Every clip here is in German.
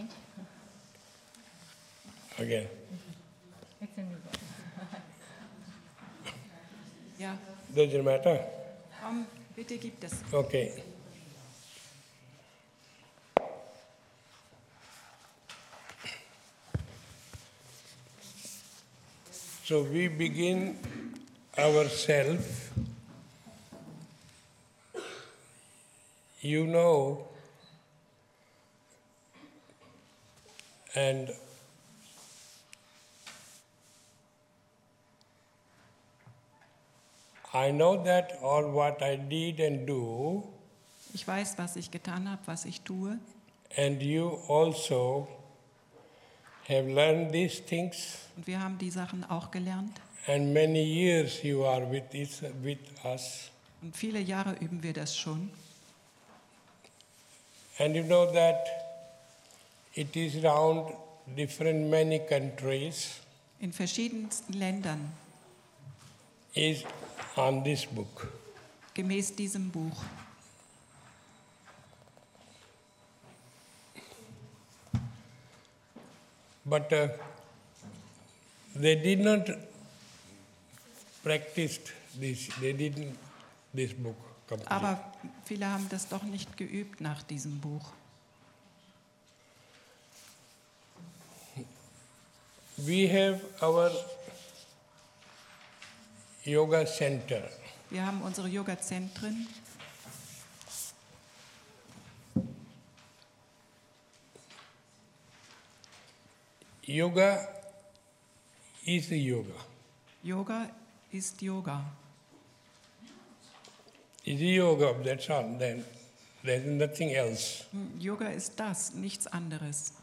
change? Again. It's a new one. Ja, Doesn't matter? komm, bitte gib das. Okay. So we begin ourselves, you know, and I know that all what I did and do, Ich weiß, was ich getan habe, was ich tue. and you also have learned these things, Und wir haben die Sachen auch gelernt. and many years you are with us. Und viele Jahre üben wir das schon. And you know that it is around different many countries In verschiedensten Ländern, is on this book. gemäß diesem Buch. But they did not practice this. They didn't this book completely. Aber viele haben das doch nicht geübt nach diesem Buch. We have our yoga center. Wir haben unsere Yoga-Zentren. Yoga is the yoga. Yoga ist Yoga. Is the yoga, that's all. Then there's nothing else. Yoga ist das, nichts anderes.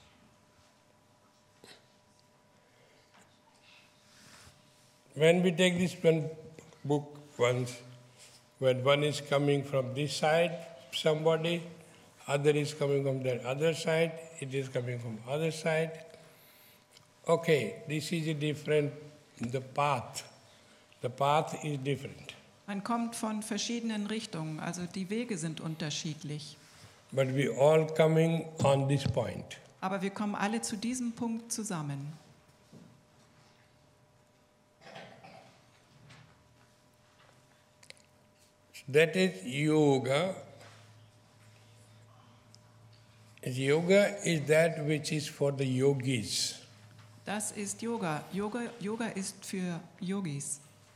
When we take this one book once, when one is coming from this side, somebody, other is coming from the other side, it is coming from other side. Okay, this is a different, the path. The path is different. Man kommt von verschiedenen Richtungen, also die Wege sind unterschiedlich. But we all coming on this point. Aber wir kommen alle zu diesem Punkt zusammen. That is yoga. Yoga is that which is for the yogis. Das ist Yoga. Yoga ist für Yogis.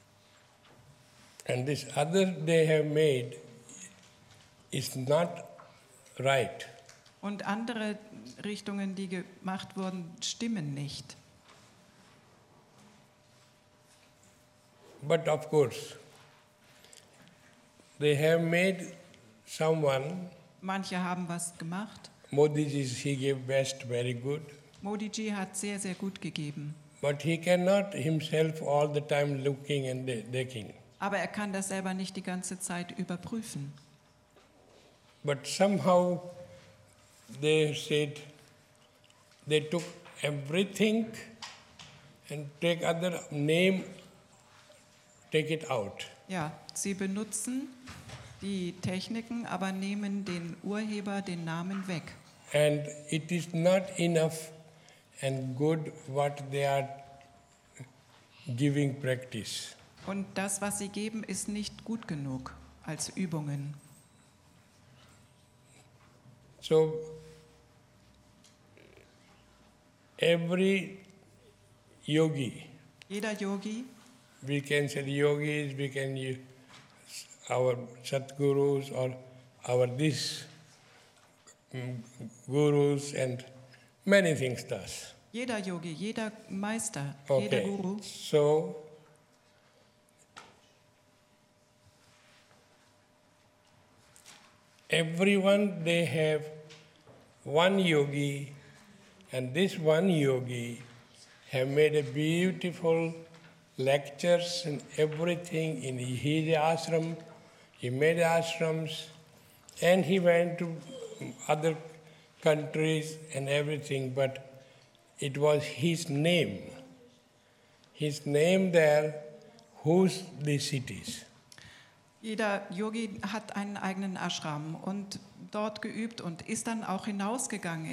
And this other they have made is not right. Und andere Richtungen, die gemacht wurden, stimmen nicht. But of course, they have made someone, Manche haben was gemacht. Modi ji, he gave best, very good. Modi Ji hat sehr, sehr gut gegeben. But he cannot himself all the time looking and taking. Aber er kann das selber nicht die ganze Zeit überprüfen. But somehow they said, they took everything and take other name, take it out. Ja, sie benutzen die Techniken, aber nehmen den Urheber, den Namen weg. And it is not enough and good what they are giving practice. Und das, was sie geben, ist nicht gut genug als Übungen. So every yogi, Jeder Yogi, we can say yogis, we can use our Satgurus or our this gurus and many things does. jeder Yogi, jeder Meister, jeder Okay, Guru. so everyone they have one yogi, and this one yogi have made a beautiful lectures and everything in his ashram. He made ashrams, and he went to other countries and everything, but it was his name. His name there, whose the cities. Jeder Yogi hat einen eigenen Ashram und dort geübt und ist dann auch hinausgegangen